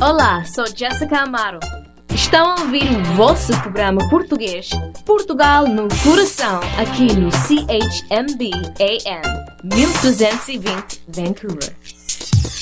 Olá, sou Jessica Amaro. Estão a ouvir o vosso programa português Portugal no Coração, aqui no CHMB AM 1220 Vancouver.